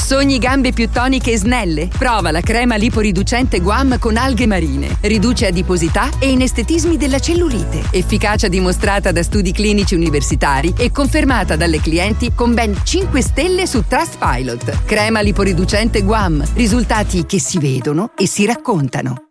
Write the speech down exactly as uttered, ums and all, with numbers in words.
Sogni gambe più toniche e snelle? Prova la crema liporiducente Guam con alghe marine. Riduce adiposità e inestetismi della cellulite. Efficacia dimostrata da studi clinici universitari e confermata dalle clienti con ben cinque stelle su Trustpilot. Crema liporiducente Guam. Risultati che si vedono e si raccontano.